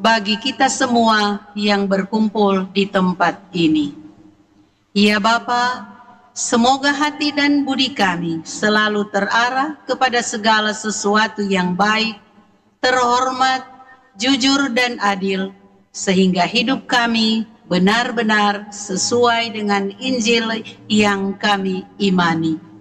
bagi kita semua yang berkumpul di tempat ini. Ya Bapa, semoga hati dan budi kami selalu terarah kepada segala sesuatu yang baik, terhormat, jujur dan adil, sehingga hidup kami benar-benar sesuai dengan Injil yang kami imani.